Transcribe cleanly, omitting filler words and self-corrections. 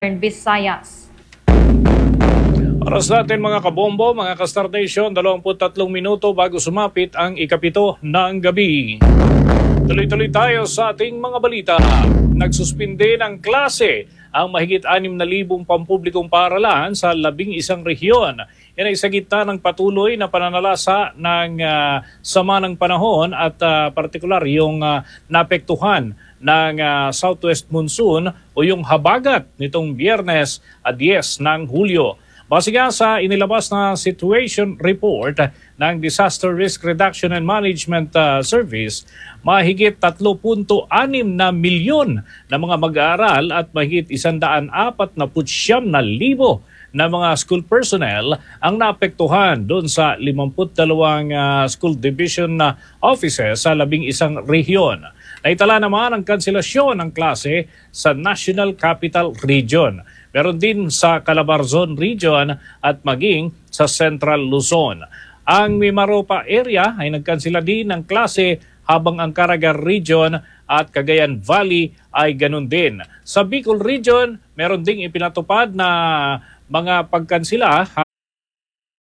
Visayas. Oras natin mga kabombo, mga ka-Starstation, 23 minuto bago sumapit ang ikapito ng gabi. Tuloy-tuloy tayo sa ating mga balita. Nagsuspinde ng klase ang mahigit 6,000 pampublikong paaralan sa 11 rehiyon. Yan ay sa gitna ng patuloy na pananalasa ng sama ng panahon at partikular yung naapektuhan ng southwest monsoon o yung habagat nitong Biyernes 10 ng Hulyo. Base nga sa inilabas na situation report ng Disaster Risk Reduction and Management Service, mahigit 3.6 na milyon na mga mag-aaral at mahigit 149,000 na mga school personnel ang naapektuhan doon sa 52 school division offices sa 11 rehiyon. Naitala naman ang kanselasyon ng klase sa National Capital Region. Meron din sa Calabarzon Region at maging sa Central Luzon. Ang Mimaropa area ay nagkansela din ng klase habang ang Caraga Region at Cagayan Valley ay ganun din. Sa Bicol Region, meron ding ipinatupad na mga pagkansela